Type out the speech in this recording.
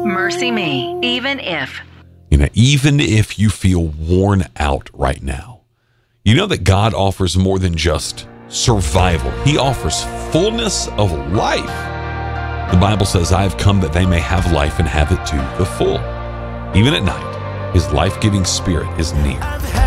Mercy Me, even if. Even if you feel worn out right now, you know that God offers more than just survival. He offers fullness of life. The Bible says, I have come that they may have life and have it to the full. Even at night, his life-giving spirit is near.